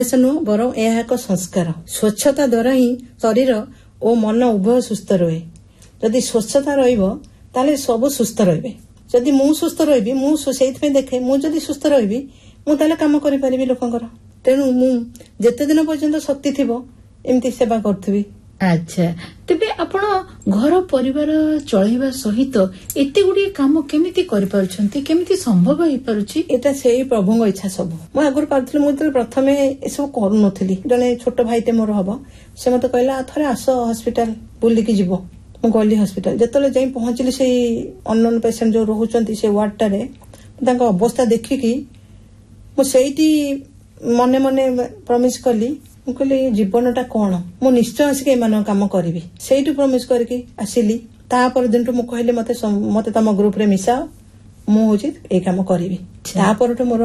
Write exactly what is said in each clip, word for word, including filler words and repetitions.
नुह बरं यह एक संस्कार। स्वच्छता द्वारा ही शरीर और मन उभय सुस्थ रहे। जदि स्वच्छता रहिबो ताले सब सुस्थ रहिबे। जदि मु सुस्थ रहिबी मु सेइथमे देखे मु जदि सुस्थ रहिबी मु ताले काम करि परिबी लोकंकर। तेणु मु जेते दिन पर्यंत शक्ति थिबो एमती सेवा करथबी। अच्छा तेबे आपण घर परिवार चलैबा सहित एते गुडी काम केमिति करि पारुछंती केमिति संभव होई पारुछि? एटा सेही प्रभुଙ୍କ इच्छा सब। मु आगर पारथले मु त प्रथमे ए सब करू नथली। जने छोट भाईते मोर हबो से मते कहला थरे आस हॉस्पिटल बुली के जिवो। मु गली हॉस्पिटल जेतले जाई पहुंचली से अननोन पेशेंट जो रहउचंती से वार्ड टारे तांका अवस्था देखि कि मु सेठी मने मने प्रॉमिस कली मु कहली जीवनटा कौन मु निश्चय आसिक एमान काम करी से प्रमिश करके आसिली। तापर दिन मु कहली मते मते तम ग्रुप रे मिसाओ मु होची ए काम करी। तापर मोर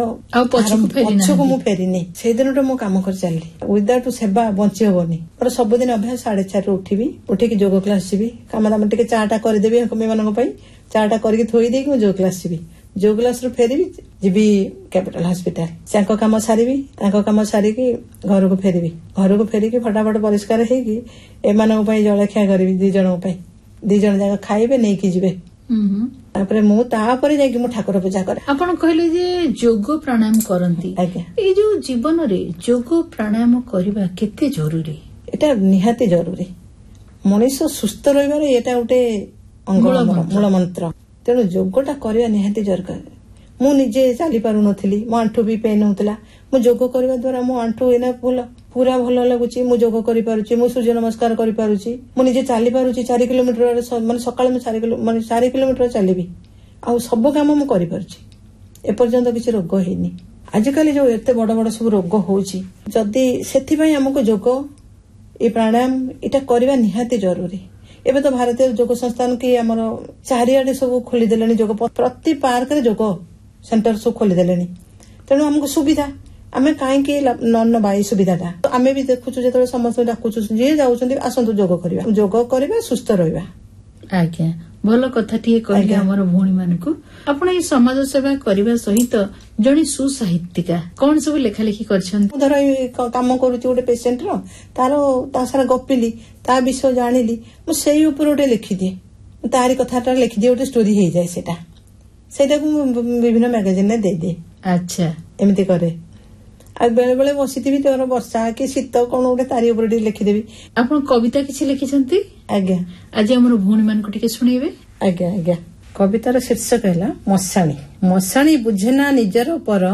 पछको मु फेरिनी से दिन मु काम कर चलली। विदाउट सेवा बंची हेबनी। मोर सबुदिन अभ्यास साढ़े चार उठिबी उठिकी योग क्लास जीवी काम दाम टिके चाटा करदेवी मान चाटा करके थोई देकी मु योग क्लास जीवी। योग क्लास रु फेरिबी जीवी कैपिटल हॉस्पिटल तांको काम सारिबी तांको काम सारिकी घर को फेरिबी। घर को फेरिकी फटाफट परिष्कार हेकी एमान जलखिया करी दी जन दी जन जाक खाइबे नहीं कि जीवे। तापरे मु तापरे जाकी मु ठाकुर पूजा करे। आपण कहले जे योग प्राणायाम करंती ए जो जीवन रे योग प्राणायाम करबा केते जरूरी? एटा निहाती जरूरी। मनुष्य सुस्थ रहिबार एटा उठे अंग मूल मंत्र। तेणु योगटा करवा निहाती दरकार। मु निजे चली पारु नथिली मो आंठू भी पेन होतला मु योग करबा द्वारा मो आंठू एना पूरा पूरा भलो लागुची। मु योग करि पारुची मु सूर्य नमस्कार करि पारुची मु निजे चली पारुची चार किलोमीटर माने सकाळ में चार किलो माने चार किलोमीटर चलीबी आ सब काम मु करि पारुची। ए पर्यंत किछि रोग हेनी। आजिकाली जो एते बड़ बड़ सब रोग होउची जदी सेथि पई हमको योग ए प्राणायाम इटा करबा निहाती जरूरी। एबे तो भारतीय योग संस्थान की आमर चारिआडे सब खोली देलेनी योग प्रति पार्क रे योग सेंटर सब खोली देलेनी। तेणु हमको सुविधा आमे काहे कि नन बाई सुविधाटा आमे भी देखुछु जेतले समस्त डाकुछु जे जाउछन्ती आसंतु योग करबा योग करबा सुस्थ रहबा। आज्ञा भलो कथा टिए कहले हमर भौणी मानकु। आपण ए समाज सेवा करबा सहित जणी सुसाहित्यिका कोन सब लेखा लेखी करछन? धर काम करूची गोटे पेशेंट रो तारो ता सारा गपिली ता विषय जानिली मु सेही ऊपर गोटे लिखि दिए तारी कथाटा लिखि दिए गोटे स्टोरी हे जाय सेटा सेटा को विभिन्न मैगजीन ने दे दे। अच्छा एमिति करे आ बेले बेले बसिथिबी तोर वर्षा कि शीत कोन गोटे तारी ऊपर लिखि देबी। आपण कविता किछि लिखिसंती? आज्ञा आज हमर भौणी मान को टिके सुनेबे। आज्ञा आज्ञा कवितार शीर्षक है मशाणी। मशाणी बुझेना निजर पर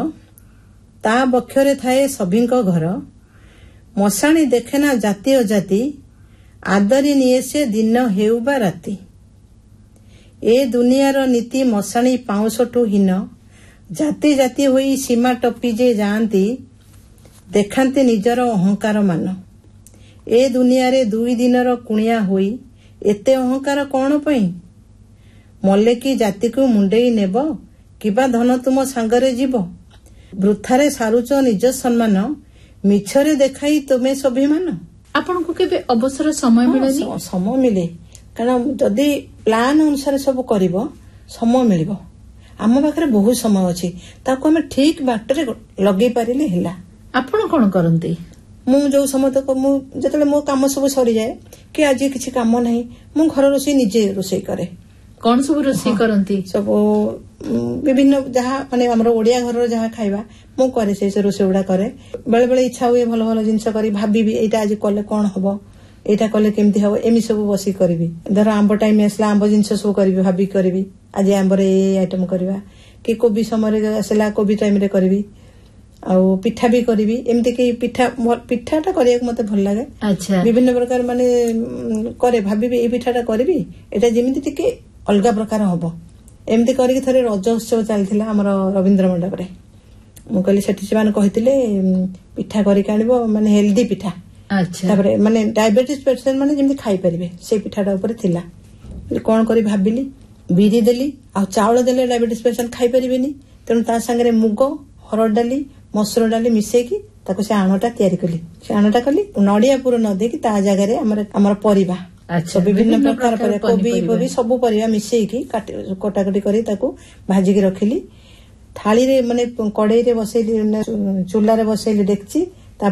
ता बक्षरे थाए सभिंक घर। मशाणी देखेना जाति अजाति आदरी निये से दिन हेउ बा राति। ए दुनियार नीति मशाणी पाउंसठू हीन जाति जाति होई सीमा टपी जे जाती देखाते निजर अहंकार मान। ए दुनिया दुई दिनर कुणिया होई एते अहंकार कौन पई? मले की जाति को मुंडेई नेब किबा धन तुम सांगरे जीव। वृथारे सारुच निज सम्मान मिछरे देखाई तुमे स्वाभिमान। आपन को केबे अवसर समय मिलेनी? समय मिले कारण जदि प्लान अनुसार सब करिवो समय मिलिबो। आम पाखरे बहुत समय अछि ताको हम ठीक बाटरे लगे पारिले हैला। आपण कोन करंती? मु जो समय तक मु जतले मो काम सब सरी जाए कि आज किछि काम नाही मु घर रोसई निजे रोसई करे। कौन सब रोसई करंती? सब विभिन्न जहा माने हमर ओडिया घर जहा खाइबा मु करे से रोसई उडा करे। बेले बेले इच्छा हुए भलो भलो जिंस करी भाबीबी एटा आज कले कोन हबो एटा कले केमती हबो एमी सब बसी करबी। धर आंब टाइम आसला आंब जिंस सब करबी भाबी करबी आज आंब रे ए आइटम करबा कि कोबी समय रे आसला कोबी टाइम रे करबी आ पिठा भी करबी। एमती कि पिठा पिठाटा करिया मते भल लागे। अच्छा विभिन्न प्रकार माने करे भाबी ए पिठाटा करबी एटा जेमिति टिके अलगा प्रकार हबो। एमती करिक थरे रज उत्सव चलथिला हमर रविंद्र मंडप रे मु कहली सेठी से माने कहिथिले पिठा करिक आनिबो माने हेल्दी पिठा। अच्छा तापरे माने डायबिटीज पेशेंट माने जेमिति खाई परिबे से पिठाटा ऊपर थिला। कोन करी भाबिली बिरी देली आ चावल देले डायबिटीज पेशेंट खाई परिबेनी तेनु ता संगे मुग हरड डाली मसुर डाली मिसेकी ताको से आणटा तयारी कली। से आणटा कली नडिया पुर न देकी ता जगह रे हमर हमर परिबा अच्छा विभिन्न प्रकार पर कोबी कोबी सब परिबा मिसेकी काटी कोटाकटी करी ताको भाजी के रखिली। थाली रे माने कड़ाई रे बसैली चूल्हा रे बसैली डेकची